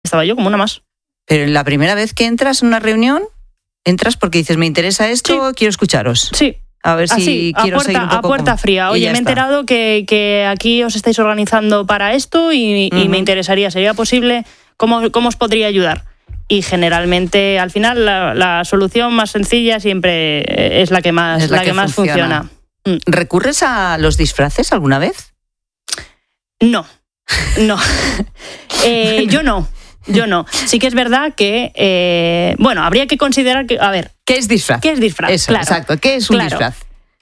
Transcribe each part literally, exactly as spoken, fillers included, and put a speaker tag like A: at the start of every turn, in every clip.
A: estaba yo como una más.
B: Pero la primera vez que entras en una reunión, entras porque dices, me interesa esto, sí. quiero escucharos.
A: Sí.
B: A ver si
A: Así,
B: quiero
A: a puerta,
B: seguir un poco
A: a puerta
B: como...
A: fría. Oye, me he enterado que, que aquí os estáis organizando para esto y, uh-huh. y me interesaría, ¿sería posible? ¿Cómo, cómo os podría ayudar? Y generalmente, al final, la, la solución más sencilla siempre es la que más, es la la que que más funciona. funciona.
B: ¿Recurres a los disfraces alguna vez?
A: No, no. eh, yo no. Yo no. Sí que es verdad que, eh, bueno, habría que considerar que, a ver...
B: ¿Qué es disfraz?
A: ¿Qué es disfraz?
B: Eso,
A: claro.
B: Exacto, ¿qué es un
A: claro.
B: disfraz?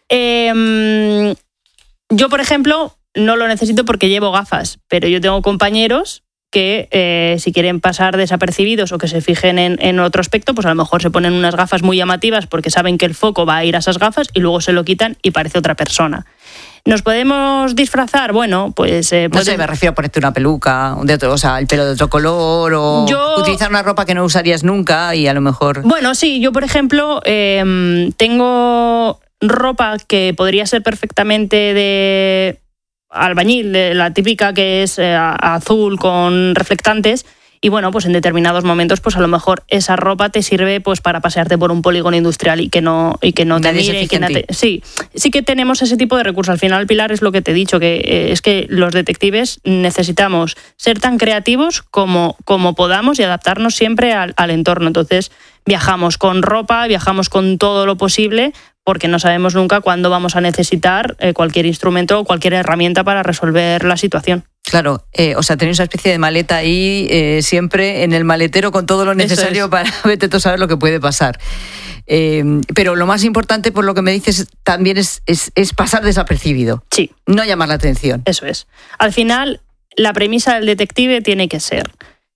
A: Eh, yo, por ejemplo, no lo necesito porque llevo gafas, pero yo tengo compañeros que eh, si quieren pasar desapercibidos o que se fijen en, en otro aspecto, pues a lo mejor se ponen unas gafas muy llamativas porque saben que el foco va a ir a esas gafas y luego se lo quitan y parece otra persona. ¿Nos podemos disfrazar? Bueno, pues... Eh,
B: no sé, me refiero a ponerte una peluca, de otro, o sea, el pelo de otro color, o
A: yo...
B: utilizar una ropa que no usarías nunca y a lo mejor...
A: Bueno, sí, yo por ejemplo eh, tengo ropa que podría ser perfectamente de albañil, de la típica que es eh, azul con reflectantes. Y bueno, pues en determinados momentos, pues a lo mejor esa ropa te sirve pues para pasearte por un polígono industrial y que no, y que no te mire. Y que no te... Sí, sí que tenemos ese tipo de recursos. Al final, Pilar, es lo que te he dicho, que eh, es que los detectives necesitamos ser tan creativos como, como podamos y adaptarnos siempre al, al entorno. Entonces, viajamos con ropa, viajamos con todo lo posible, porque no sabemos nunca cuándo vamos a necesitar eh, cualquier instrumento o cualquier herramienta para resolver la situación.
B: Claro, eh, o sea, tenéis una especie de maleta ahí eh, siempre en el maletero con todo lo necesario es. para vete tú saber lo que puede pasar. Eh, pero lo más importante, por lo que me dices, también es, es, es pasar desapercibido.
A: Sí.
B: No llamar la atención.
A: Eso es. Al final, la premisa del detective tiene que ser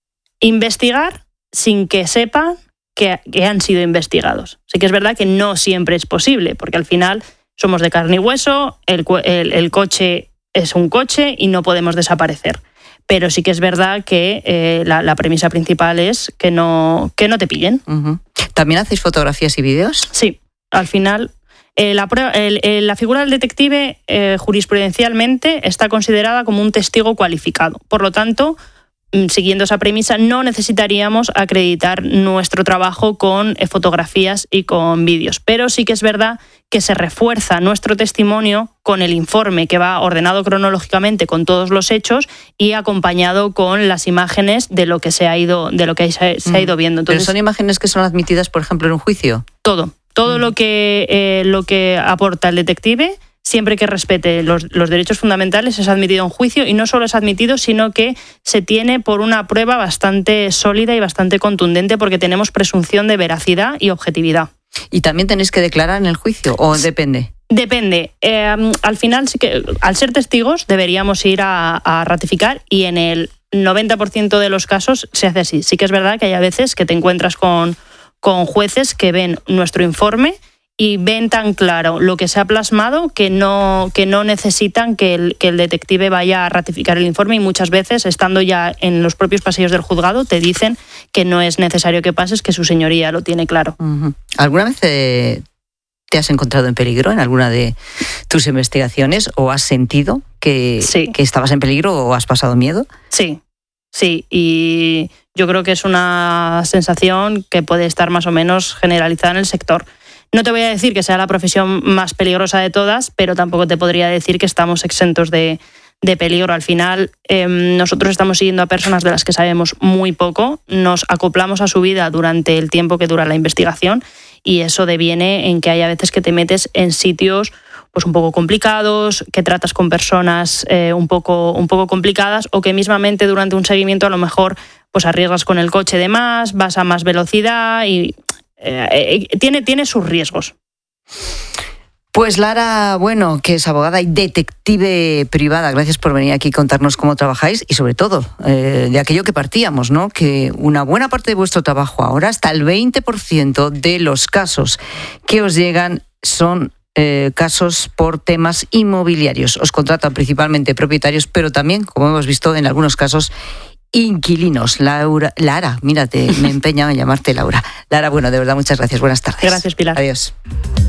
A: investigar sin que sepan que, que han sido investigados. Sí que es verdad que no siempre es posible, porque al final somos de carne y hueso, el, el, el coche es un coche y no podemos desaparecer. Pero sí que es verdad que eh, la, la premisa principal es que no, que no te pillen.
B: Uh-huh. ¿También hacéis fotografías y vídeos?
A: Sí, al final eh, la, prueba, el, el, la figura del detective eh, jurisprudencialmente está considerada como un testigo cualificado. Por lo tanto, siguiendo esa premisa, no necesitaríamos acreditar nuestro trabajo con eh, fotografías y con vídeos. Pero sí que es verdad que se refuerza nuestro testimonio con el informe que va ordenado cronológicamente con todos los hechos y acompañado con las imágenes de lo que se ha ido, de lo que se, se ha ido viendo. Entonces,
B: ¿pero son imágenes que son admitidas, por ejemplo, en un juicio?
A: Todo. Todo mm. lo que, eh, lo que aporta el detective, siempre que respete los, los derechos fundamentales, es admitido en juicio, y no solo es admitido, sino que se tiene por una prueba bastante sólida y bastante contundente, porque tenemos presunción de veracidad y objetividad.
B: ¿Y también tenéis que declarar en el juicio o depende?
A: Depende. Eh, al final, sí que, al ser testigos, deberíamos ir a, a ratificar, y en el noventa por ciento de los casos se hace así. Sí que es verdad que hay a veces que te encuentras con, con jueces que ven nuestro informe y ven tan claro lo que se ha plasmado que no, que no necesitan que el, que el detective vaya a ratificar el informe, y muchas veces, estando ya en los propios pasillos del juzgado, te dicen que no es necesario que pases, que su señoría lo tiene claro.
B: Uh-huh. ¿Alguna vez eh, te has encontrado en peligro en alguna de tus investigaciones, o has sentido que,
A: sí.
B: que estabas en peligro o has pasado miedo?
A: Sí, sí, y yo creo que es una sensación que puede estar más o menos generalizada en el sector. No te voy a decir que sea la profesión más peligrosa de todas, pero tampoco te podría decir que estamos exentos de, de peligro. Al final, eh, nosotros estamos siguiendo a personas de las que sabemos muy poco, nos acoplamos a su vida durante el tiempo que dura la investigación, y eso deviene en que hay a veces que te metes en sitios pues un poco complicados, que tratas con personas eh, un poco, un poco complicadas, o que mismamente durante un seguimiento a lo mejor pues arriesgas con el coche de más, vas a más velocidad y... Eh, eh, tiene, tiene sus riesgos.
B: Pues Lara Bueno, que es abogada y detective privada, gracias por venir aquí y contarnos cómo trabajáis, y sobre todo eh, de aquello que partíamos, ¿no? Que una buena parte de vuestro trabajo ahora, hasta el veinte por ciento de los casos que os llegan son eh, casos por temas inmobiliarios. Os contratan principalmente propietarios, pero también, como hemos visto en algunos casos, inquilinos. Laura, Lara, mírate, me he empeñado en llamarte Laura. Lara, bueno, de verdad, muchas gracias. Buenas tardes.
A: Gracias, Pilar.
B: Adiós.